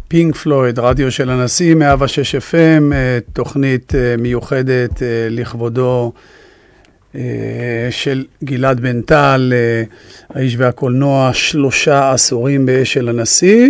פינק פלויד, רדיו של הנשיא, 106 FM, תוכנית מיוחדת לכבודו של גלעד בן טל, האיש והקולנוע, 3 עשורים באש של הנשיא,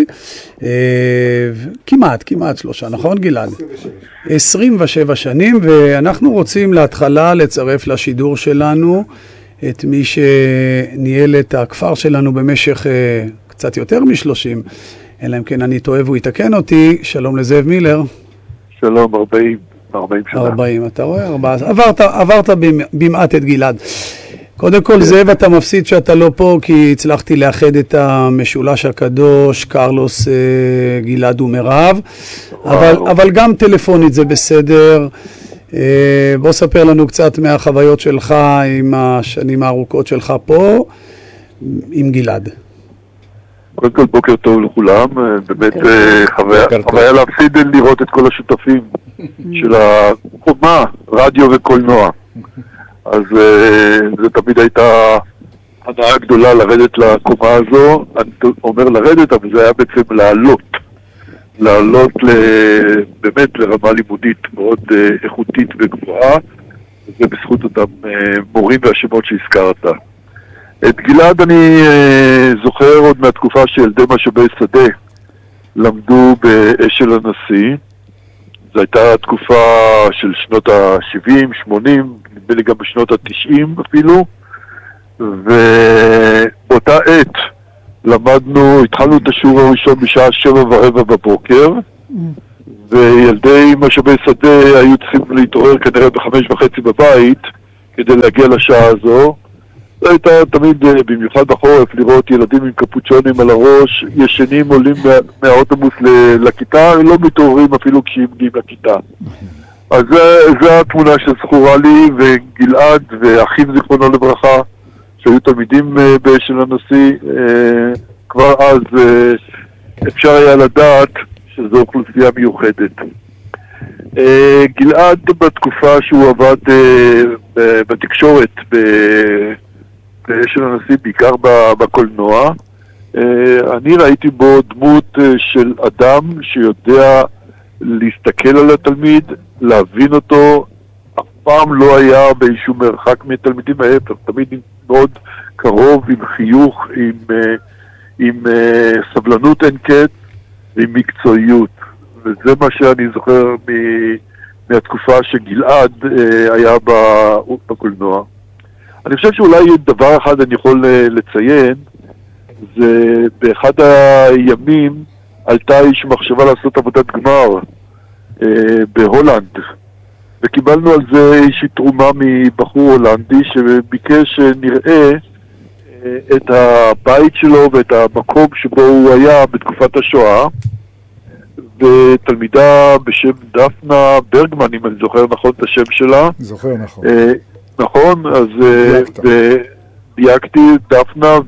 כמעט 3, נכון גלעד? 27 שנים, ואנחנו רוצים להתחלה לצרף לשידור שלנו את מי שניהל את הכפר שלנו במשך קצת יותר מ-30, אלא אם כן אני טועה והוא יתקן אותי. שלום לזאב מילר. שלום, 40 שנה. 40, אתה רואה? 4. עברת במעט את גלעד. קודם כל, זאב, אתה מפסיד שאתה לא פה, כי הצלחתי לאחד את המשולש הקדוש, קרלוס, גלעד ומרב, אבל גם טלפונית זה בסדר. בוא ספר לנו קצת מהחוויות שלך עם השנים הארוכות שלך פה, עם גלעד. קודם כל בוקר טוב לכולם, באמת חוויה להפסיד לראות את כל השותפים של החומה, רדיו וקולנוע. אז זה תמיד הייתה הנאה גדולה לרדת לקומה הזו. אני אומר לרדת, אבל זה היה בעצם לעלות באמת לרמה לימודית מאוד איכותית וגבוהה, וזה בזכות אותם מורים והשמות שהזכרת. את גלעד אני זוכר עוד מהתקופה שילדי משאבי שדה למדו באש של הנשיא. זו הייתה תקופה של שנות ה-70, 80, נדמה לי גם בשנות ה-90 אפילו, ובאותה עת התחלנו את השיעור הראשון בשעה 7:15 בבוקר, וילדי משאבי שדה היו צריכים להתעורר כנראה ב-5:30 בבית כדי להגיע לשעה הזו. זו הייתה תמיד, במיוחד בחורף, לראות ילדים עם קפוצ'ונים על הראש, ישנים, עולים מהאוטובוס לכיתה, לא מתעוררים אפילו כשהם מגיעים לכיתה. אז זו התמונה שזכורה לי, וגלעד ואחים זיכרונו לברכה, שהיו תלמידים באש של הנשיא, כבר אז אפשר היה לדעת שזו אוכלוסייה מיוחדת. גלעד בתקופה שהוא עבד בתקשורת, של הנשיא, בעיקר בקולנוע, אני ראיתי בו דמות של אדם שיודע להסתכל על התלמיד, להבין אותו, אף פעם לא היה באיזשהו מרחק מתלמידים, תמיד מאוד קרוב, עם חיוך, עם סבלנות אין קץ, עם מקצועיות. וזה מה שאני זוכר מהתקופה שגלעד היה בקולנוע. אני חושב שאולי דבר אחד אני יכול לציין, זה באחד הימים עלתה איש מחשבה לעשות עבודת גמר בהולנד, וקיבלנו על זה איזושהי תרומה מבחור הולנדי שביקש שנראה את הבית שלו ואת המקום שבו הוא היה בתקופת השואה, ותלמידה בשם דפנה ברגמן, אם אני זוכר נכון את השם שלה. זוכר נכון. נכון, אז דייקתי דפנה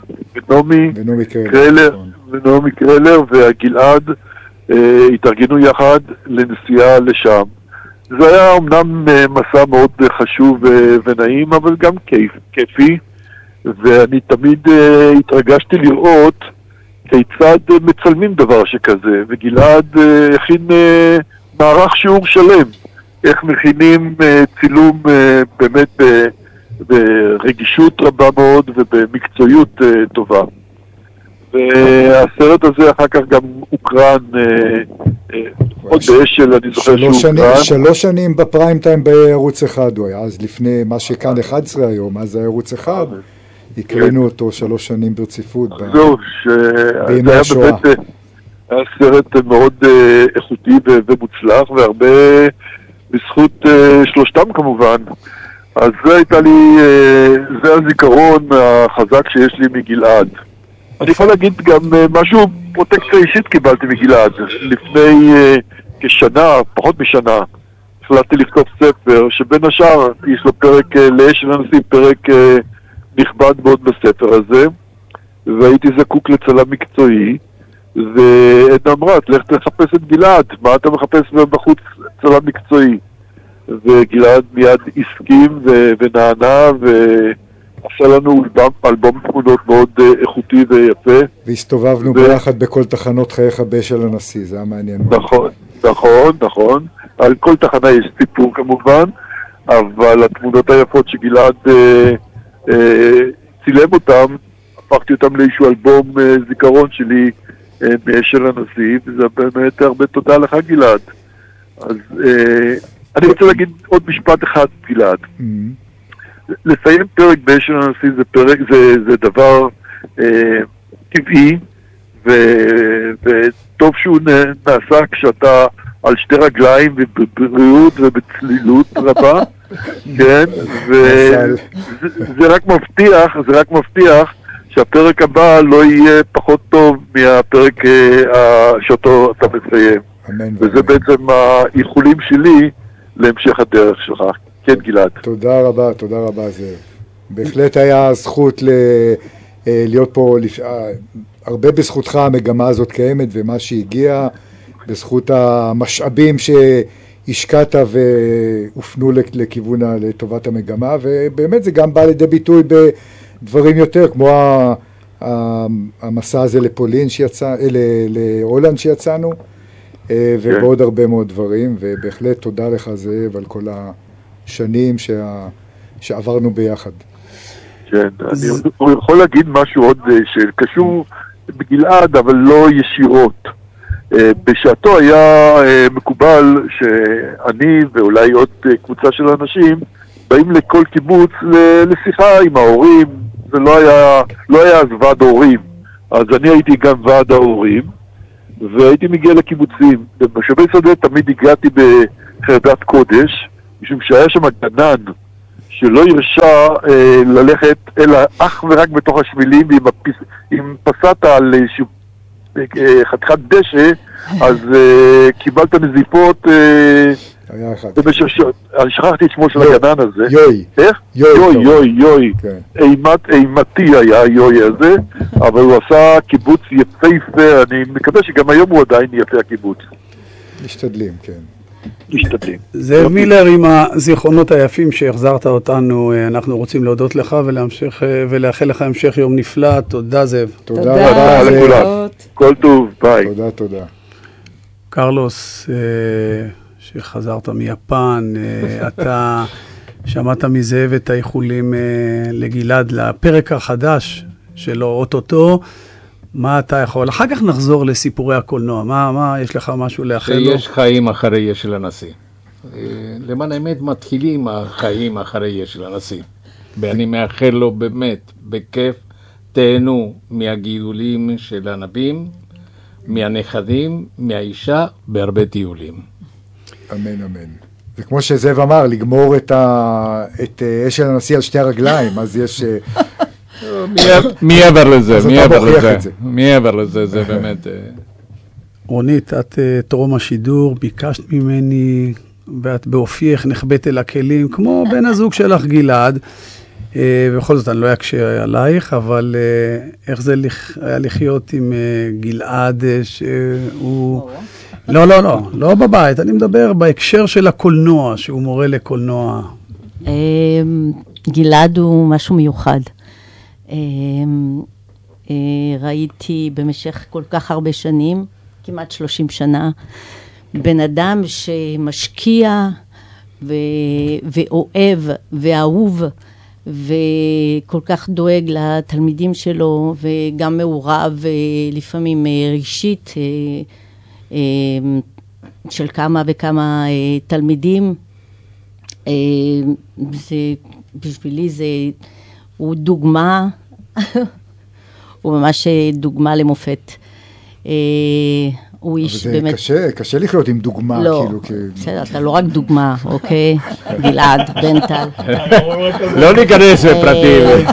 ונעמי קרלר והגלעד התארגנו יחד לנסיעה לשם. זה היה אמנם מסע מאוד חשוב ונעים, אבל גם כיפי, ואני תמיד התרגשתי לראות כיצד מצלמים דבר שכזה, וגלעד הכין מערך שיעור שלם. איך מכינים צילום באמת ברגישות רבה מאוד ובמקצועיות טובה. והסרט הזה אחר כך גם הוקרן עוד באשל, אני זוכר שהוא הוקרן. 3 שנים בפריים טיים בערוץ אחד הוא היה, אז לפני מה שכאן 11 היום, אז הערוץ אחד, הקרינו אותו 3 שנים ברציפות בימי השואה. היה סרט מאוד איכותי ומוצלח, והרבה בזכות שלושתם כמובן. אז זה הזיכרון החזק שיש לי מגלעד. אני יכול להגיד גם משהו, פרוטקציה אישית קיבלתי מגלעד. לפני כשנה, פחות משנה, החלטתי לכתוב ספר שבין השאר יש לו פרק לאש של הנשיא, פרק נכבד מאוד בספר הזה, והייתי זקוק לצלם מקצועי, ועדנה אמרה, לך תחפש את גלעד, מה אתה מחפש בחוץ צלם מקצועי? וגלעד מיד הסכים ונענה, עשה לנו אלבום תמונות מאוד איכותי ויפה. והסתובבנו ביחד בכל תחנות חייך של הנשיא, זה היה מעניין. נכון. על כל תחנה יש סיפור כמובן, אבל התמונות היפות שגלעד צילם אותם, הפכתי אותם לאיזשהו אלבום זיכרון שלי של הנשיא, וזה באמת הרבה תודה לך גלעד. אז אני רוצה להגיד עוד משפט אחד גלעד. לסיים פרק של הנשיא זה דבר טבעי, וטוב שהוא נעשה כשאתה על שתי רגליים ובבריאות ובצלילות רבה, כן, וזה רק מבטיח שהפרק הבא לא יהיה פחות טוב מהפרק שאותו אתה מסיים. וזה בעצם האיחולים שלי להמשך הדרך שלך. כן, גלעד. תודה רבה זאב. בהחלט היה זכות להיות פה, הרבה בזכותך המגמה הזאת קיימת, ומה שהגיע בזכות המשאבים שהשקעת והופנו לכיוון לטובת המגמה, ובאמת זה גם בא לידי ביטוי בדברים יותר, כמו המסע הזה לפולין להולנד שיצאנו, ובעוד הרבה מאוד דברים, ובהחלט תודה לך זאב על כל השנים שעברנו ביחד. כן, אני יכול להגיד משהו עוד שקשור בגלעד, אבל לא ישירות. בשעתו היה מקובל שאני ואולי עוד קבוצה של אנשים באים לכל קיבוץ לשיחה עם ההורים. זה לא היה אז ועד ההורים, אז אני הייתי גם ועד ההורים והייתי מגיע לקיבוצים. במשאבי שדה תמיד הגעתי בחרדת קודש, משום שהיה שם גנן שלא הרשה ללכת אלא אך ורק בתוך השבילים, עם פסעת על חתיכת דשא, אז קיבלת נזיפות במשך אני שכחתי את שמו של הגנן הזה. יוי. איך? יוי. אימתי היה יוי הזה, אבל הוא עשה קיבוץ יפהפה, אני מקווה שגם היום הוא עדיין יפה הקיבוץ. משתדלים, כן. זאב מילר, עם הזיכרונות היפים שהחזרת אותנו, אנחנו רוצים להודות לך ולאחל לך המשך יום נפלא. תודה זאב. תודה רבה לכולם. כל טוב, ביי. תודה. קרלוס, שחזרת מיפן, אתה שמעת מזאב את האיחולים לגלעד לפרק החדש שלו אוטוטו. מה אתה יכול? אחר כך נחזור לסיפורי הקולנוע. מה יש לך משהו לאחל לו? שיש חיים אחרי יש של הנשיא. למען האמת מתחילים החיים אחרי יש של הנשיא. ואני מאחל לו באמת, בכיף, תהנו מהגידולים של הנבים, מהנכדים, מהאישה, בהרבה טיולים. אמן. וכמו שזאב אמר, לגמור את אש של הנשיא על שתי הרגליים, אז יש... מעבר לזה, זה באמת... רונית, את טרום השידור, ביקשת ממני, ואת באופייך נחבאת אל הכלים, כמו בן הזוג שלך גלעד, ובכל זאת אני לא אקשה עלייך, אבל איך זה היה לחיות עם גלעד שהוא... לא בבית, אני מדבר בהקשר של הקולנוע, שהוא מורה לקולנוע. גלעד הוא משהו מיוחד. ראיתי במשך כל כך הרבה שנים, כמעט 30 שנה, בן אדם שמשקיע ואוהב ואהוב וכל כך דואג לתלמידים שלו, וגם מעורב לפעמים רגשית של כמה וכמה תלמידים. בשבילי הוא דוגמה, הוא ממש דוגמה למופת. הוא איש באמת... קשה לחיות עם דוגמה. לא, בסדר, אתה לא רק דוגמה, אוקיי? גלעד, בנטל. לא ניכנס לפרטים.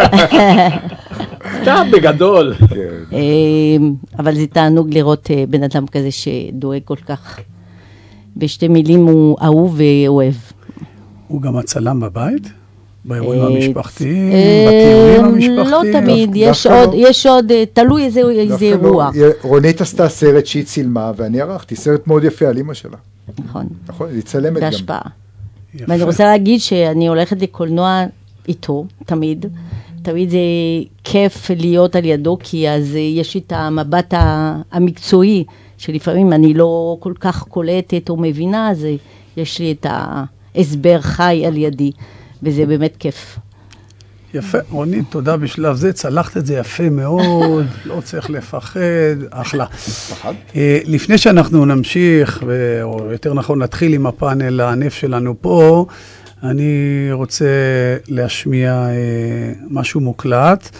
סתם בגדול. אבל זה תענוג לראות בן אדם כזה שדואג כל כך. בשתי מילים הוא אהוב ואוהב. הוא גם הצלם בבית? באירועים המשפחתיים, בטיולים המשפחתיים? לא תמיד, יש עוד, תלוי איזה אירוע. רונית עשתה סרט שהיא צילמה, ואני ערכתי סרט מאוד יפה על אמא שלה. נכון. היא צלמת גם. בהשפעה. ואני רוצה להגיד שאני הולכת לקולנוע איתו, תמיד. תמיד זה כיף להיות על ידו, כי אז יש את המבט המקצועי, שלפעמים אני לא כל כך קולטת או מבינה, אז יש לי את ההסבר חי על ידי, וזה באמת כיף. יפה, רונית, תודה בשלב זה, צלחת את זה יפה מאוד, לא צריך לפחד, אחלה. לפני שאנחנו נמשיך, או יותר נכון נתחיל עם הפאנל הענף שלנו פה, אני רוצה להשמיע משהו מוקלט,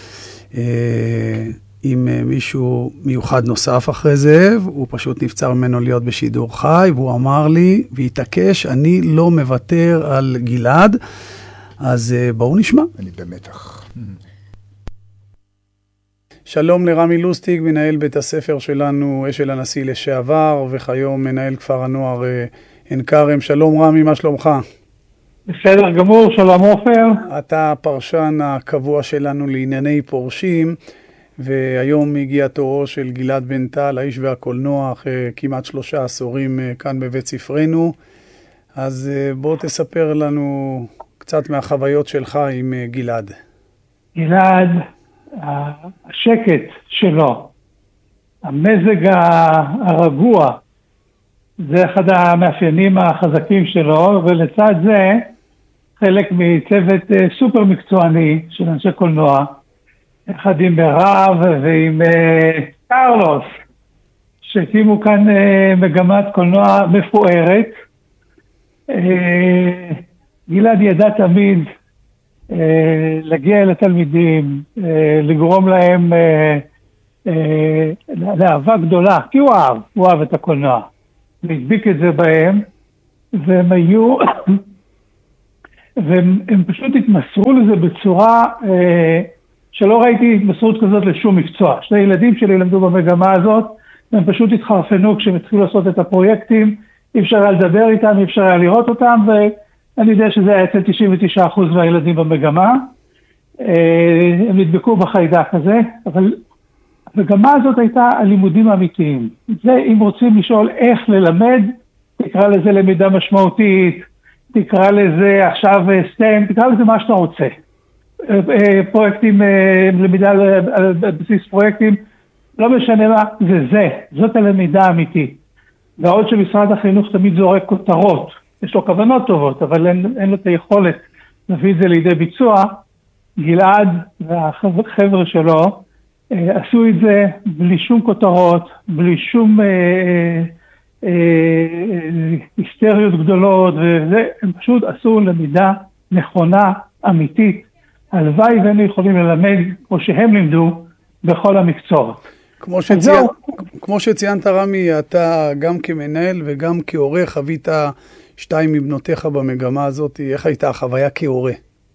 עם מישהו מיוחד נוסף אחרי זה, הוא פשוט נבצר ממנו להיות בשידור חי, והוא אמר לי, והתעקש, אני לא מוותר על גלעד, אז בואו נשמע. אני במתח. שלום לרמי לוסטיג, מנהל בית הספר שלנו, אשל הנשיא לשעבר, וכיום מנהל כפר הנוער עין כרם. שלום רמי, מה שלומך? בסדר גמור, שלום עופר. אתה הפרשן הקבוע שלנו לענייני פורשים, והיום הגיע תורו של גלעד בן טל, האיש והקולנוע, כמעט 3 עשורים כאן בבית ספרנו. אז בוא תספר לנו קצת מהחוויות שלך עם גלעד. גלעד, השקט שלו, המזג הרגוע, זה אחד המאפיינים החזקים שלו, ולצד זה חלק מצוות סופר מקצועני של אנשי קולנוע, אחד עם מירב ועם קרלוס, שהקימו כאן מגמת קולנוע מפוארת. גלעד ידע תמיד להגיע אל התלמידים, לגרום להם לאהבה גדולה, כי הוא אהב את הקולנוע, להדביק את זה בהם, והם היו, והם פשוט התמסרו לזה בצורה שלא ראיתי התמסרות כזאת לשום מקצוע. 2 ילדים שלי למדו במגמה הזאת, והם פשוט התחרפנו כשהם התחילו לעשות את הפרויקטים, אי אפשר היה לדבר איתם, אי אפשר היה לראות אותם, ואני יודע שזה היה אצל 99% מהילדים במגמה. הם נדבקו בחיידק הזה, אבל המגמה הזאת הייתה הלימודים האמיתיים. זה אם רוצים לשאול איך ללמד, תקרא לזה למידה משמעותית, תקרא לזה עכשיו סטם, תקרא לזה מה שאתה רוצה. פרויקטים, למידה על בסיס פרויקטים, לא משנה מה, זאת הלמידה האמיתית. ועוד שמשרד החינוך תמיד זורק כותרות, יש לו כוונות טובות, אבל אין לו את היכולת להביא את זה לידי ביצוע. גלעד והחבר'ה שלו עשו את זה בלי שום כותרות, בלי שום היסטריות גדולות, והם פשוט עשו למידה נכונה, אמיתית. הלוואי והיינו יכולים ללמד כמו שהם לימדו בכל המקצועות. כמו שציינת רמי, אתה גם כמנהל וגם כהורה חווית 2 מבנותיך במגמה הזאת. איך הייתה החוויה כהורה?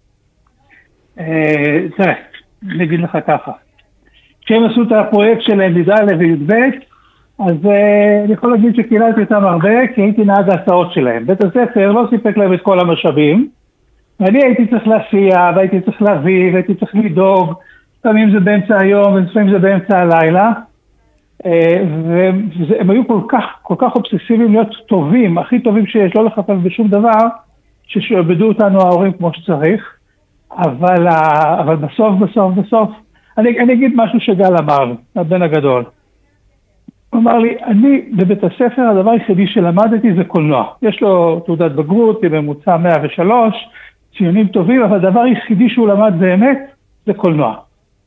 תראה, אני אגיד לך ככה. כשהם עשו את הפרויקט שלהם לד' וי"ב, אז אני יכול להגיד שקיללתי אותם הרבה, כי הייתי נהג ההסעות שלהם. בית הספר לא סיפק להם את כל המשאבים, ואני הייתי צריך להסיע, והייתי צריך להביא, והייתי צריך לדאוג, לפעמים זה באמצע היום, ולפעמים זה באמצע הלילה, והם היו כל כך אובססיביים להיות טובים, הכי טובים שיש, לא לחפש בשום דבר, ששעבדו אותנו ההורים כמו שצריך, אבל בסוף, אני אגיד משהו שגל אמר, הבן הגדול. הוא אמר לי, אני בבית הספר, הדבר היחידי שלמדתי זה קולנוע. יש לו תעודת בגרות, בממוצע 103, ציונים טובים, אבל הדבר היחידי שהוא למד באמת זה קולנוע.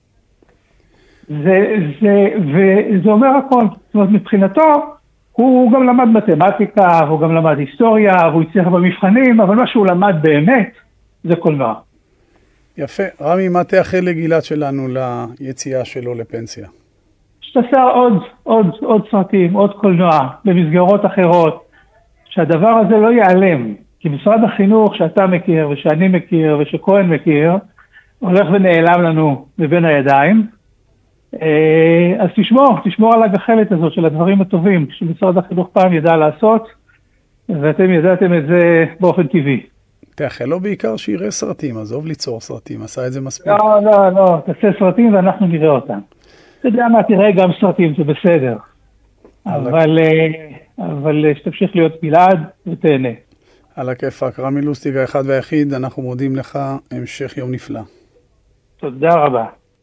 וזה אומר הכל. זאת אומרת, מבחינתו, הוא גם למד מתמטיקה, הוא גם למד היסטוריה, והוא הצליח במבחנים, אבל מה שהוא למד באמת זה קולנוע. יפה. רמי, מה תאחל לגלעד שלנו ליציאה שלו לפנסיה? שתעשה עוד סרטים, עוד קולנוע, במסגרות אחרות, שהדבר הזה לא ייעלם. כי משרד החינוך שאתה מכיר, ושאני מכיר, ושכהן מכיר, הולך ונעלם לנו מבין הידיים. אז תשמור על הגחלת הזאת של הדברים הטובים, שמשרד החינוך פעם ידע לעשות, ואתם ידעתם את זה באופן טבעי. תאחל לו בעיקר שיראה סרטים, עזוב ליצור סרטים, עשה את זה מספיק. לא, תעשה סרטים ואנחנו נראה אותם. אתה יודע מה, תראה גם סרטים, זה בסדר. אבל שתמשיך להיות גלעד ותהנה. על הכיפק. רמי לוסטיג האחד והיחיד, אנחנו מודים לך, המשך יום נפלא. תודה רבה.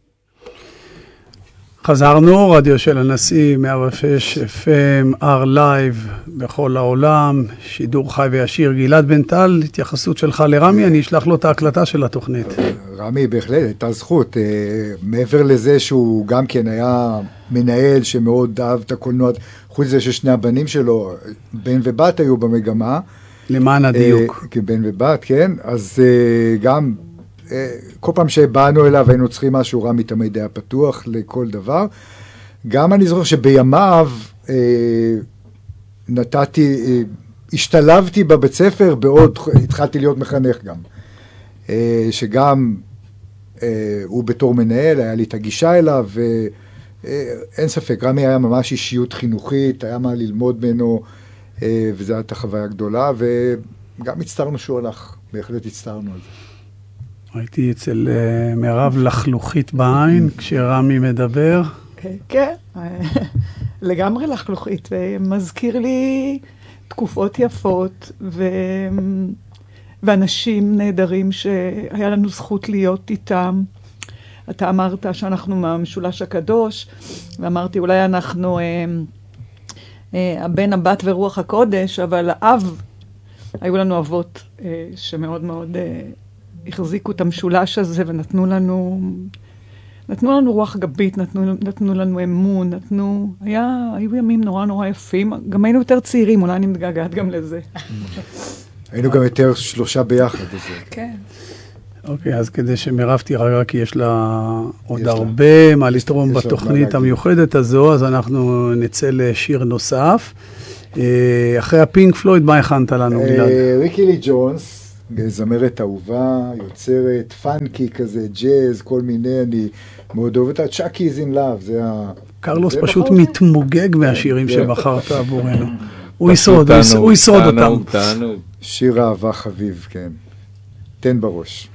חזרנו, רדיו של הנשיא, 106 FM, R Live בכל העולם, שידור חי וישיר. גלעד בן טל, התייחסות שלך לרמי, אני אשלח לו את ההקלטה של התוכנית. רמי, בהחלט, הייתה זכות. מעבר לזה שהוא גם כן היה מנהל שמאוד אהב את הקולנוע, חוץ לזה ששני הבנים שלו, בן ובת היו במגמה. למען הדיוק. כבן ובת, כן. אז גם כל פעם שבאנו אליו היינו צריכים משהו, רמי תמיד היה פתוח לכל דבר. גם אני זוכר שבימיו השתלבתי בבית ספר, התחלתי להיות מחנך גם. שגם הוא בתור מנהל, היה לי את הגישה אליו, ואין ספק, רמי היה ממש אישיות חינוכית, היה מה ללמוד ממנו, וזו הייתה חוויה גדולה, וגם הצטרנו שהוא הלך, בהחלט הצטרנו על זה. הייתי אצל מירב לחלוכית בעין, כשרמי מדבר. כן, לגמרי לחלוכית, ומזכיר לי תקופות יפות, ואנשים נהדרים שהיה לנו זכות להיות איתם. אתה אמרת שאנחנו מהמשולש הקדוש, ואמרתי אולי אנחנו הבן, הבת ורוח הקודש, אבל האב, היו לנו אבות שמאוד מאוד החזיקו את המשולש הזה ונתנו לנו רוח גבית, נתנו לנו אמון, היו ימים נורא נורא יפים, גם היינו יותר צעירים, אולי אני מתגעגעת גם לזה. היינו גם יותר שלושה ביחד. כן. אוקיי, אז כדי שמירב תירגע, כי יש לה עוד הרבה מה לתרום בתוכנית המיוחדת הזו, אז אנחנו נצא לשיר נוסף. אחרי הפינק פלויד, מה הכנת לנו, גלעד? ריקי לי ג'ונס, זמרת אהובה, יוצרת, פאנקי כזה, ג'אז, כל מיני, אני מאוד אוהב אותה, צ'אקי is in love, זה קרלוס פשוט מתמוגג מהשירים שבחרת עבורנו. הוא ישרוד אותם. שיר אהבה חביב, כן. תן בראש.